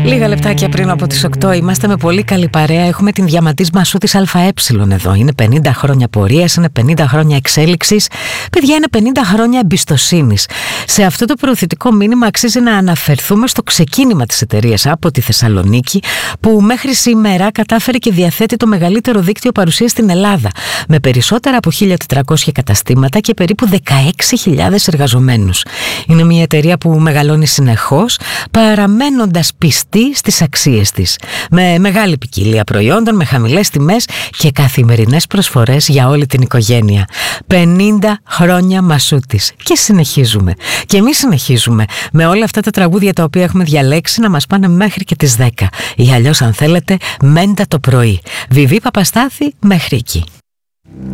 Λίγα λεπτάκια πριν από τις 8 είμαστε με πολύ καλή παρέα. Έχουμε την Διαμαντής Μασούτης ΑΕ εδώ. Είναι 50 χρόνια πορείας, είναι 50 χρόνια εξέλιξης. Παιδιά, είναι 50 χρόνια εμπιστοσύνης. Σε αυτό το προωθητικό μήνυμα αξίζει να αναφερθούμε στο ξεκίνημα της εταιρείας από τη Θεσσαλονίκη, που μέχρι σήμερα κατάφερε και διαθέτει το μεγαλύτερο δίκτυο παρουσίας στην Ελλάδα, με περισσότερα από 1.400 καταστήματα και περίπου 16.000 εργαζομένους. Είναι μια εταιρεία που μεγαλώνει συνεχώς, παραμένοντας πιστή στις αξίες της, με μεγάλη ποικιλία προϊόντων, με χαμηλές τιμές και καθημερινές προσφορές για όλη την οικογένεια. 50 χρόνια Μασούτης και συνεχίζουμε. Και εμείς συνεχίζουμε με όλα αυτά τα τραγούδια τα οποία έχουμε διαλέξει να μας πάνε μέχρι και τις 10, ή αλλιώς αν θέλετε μέντα το πρωί. Βιβί Παπαστάθη μέχρι εκεί.